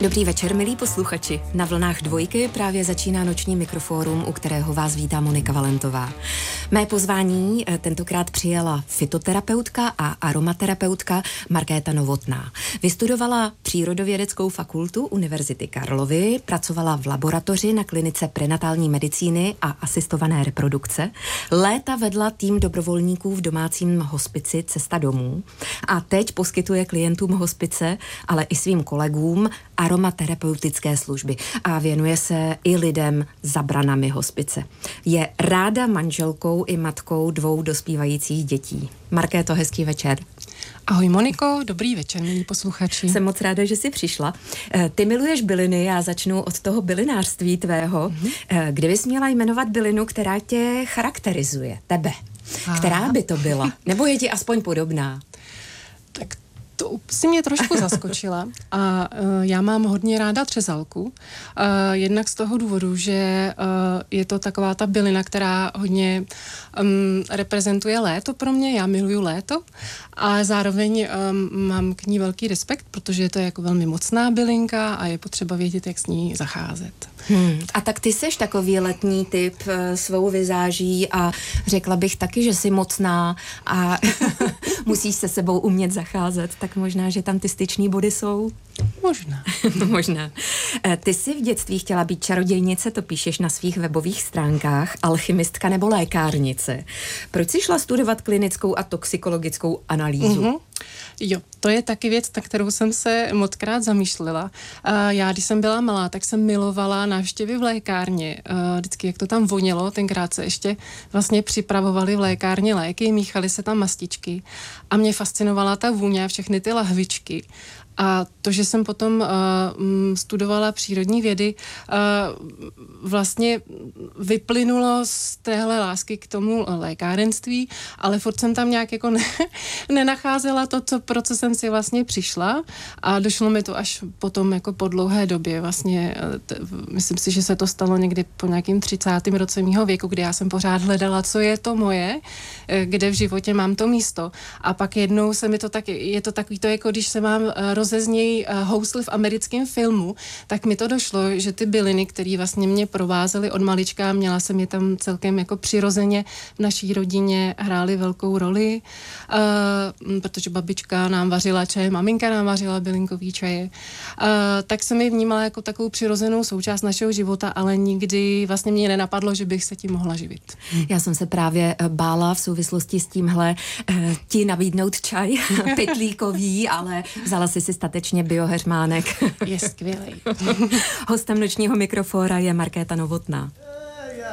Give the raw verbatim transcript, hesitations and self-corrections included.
Dobrý večer, milí posluchači. Na vlnách dvojky právě začíná noční mikrofórum, u kterého vás vítá Monika Valentová. Mé pozvání tentokrát přijala fytoterapeutka a aromaterapeutka Markéta Novotná. Vystudovala Přírodovědeckou fakultu Univerzity Karlovy, pracovala v laboratoři na klinice prenatální medicíny a asistované reprodukce. Léta vedla tým dobrovolníků v domácím hospici Cesta domů a teď poskytuje klientům hospice, ale i svým kolegům aromaterapeutické služby a věnuje se i lidem za branami hospice. Je ráda manželkou i matkou dvou dospívajících dětí. Markéto, hezký večer. Ahoj Moniko, dobrý večer, milí posluchači. Jsem moc ráda, že jsi přišla. Ty miluješ byliny, já začnu od toho bylinářství tvého. Mm-hmm. Kdybys měla jmenovat bylinu, která tě charakterizuje, tebe, Aha. která by to byla? Nebo je ti aspoň podobná? Tak to si mě trošku zaskočila a uh, já mám hodně ráda třezalku. Uh, jednak z toho důvodu, že uh, je to taková ta bylina, která hodně um, reprezentuje léto pro mě. Já miluju léto a zároveň um, mám k ní velký respekt, protože je to jako velmi mocná bylinka a je potřeba vědět, jak s ní zacházet. Hmm. A tak ty seš takový letní typ svou vizáží a řekla bych taky, že jsi mocná a musíš se sebou umět zacházet, tak možná, že tam ty styční body jsou. Možná. Možná. Ty jsi v dětství chtěla být čarodějnice, to píšeš na svých webových stránkách, alchymistka nebo lékárnice. Proč jsi šla studovat klinickou a toxikologickou analýzu? Mm-hmm. Jo, to je taky věc, na kterou jsem se mockrát zamýšlela. Já, když jsem byla malá, tak jsem milovala návštěvy v lékárně. Vždycky, jak to tam vonělo, tenkrát se ještě vlastně připravovali v lékárně léky, míchaly se tam mastičky a mě fascinovala ta vůně a všechny ty lahvičky. A to, že jsem potom uh, studovala přírodní vědy, uh, vlastně vyplynulo z téhle lásky k tomu lékárenství, ale furt jsem tam nějak jako ne, nenacházela to, co, pro co jsem si vlastně přišla a došlo mi to až potom jako po dlouhé době. Vlastně t, myslím si, že se to stalo někdy po nějakým třicátém roce mýho věku, kdy já jsem pořád hledala, co je to moje, kde v životě mám to místo. A pak jednou se mi to tak, je to takový to, jako když se mám rozezněj hously v americkém filmu, tak mi to došlo, že ty byliny, které vlastně mě provázely od malička, měla jsem je tam celkem jako přirozeně v naší rodině, hrály velkou roli, uh, protože babička nám vařila čaje, maminka nám vařila bylinkový čaje, uh, tak jsem je vnímala jako takovou přirozenou součást našeho života, ale nikdy vlastně mě nenapadlo, že bych se tím mohla živit. Já jsem se právě bála v souvislosti s tímhle uh, ti nabídnout čaj pytlíkový, ale vzala si si statečně bioheřmánek. Je skvělej. Hostem nočního mikrofóra je Markéta Novotná.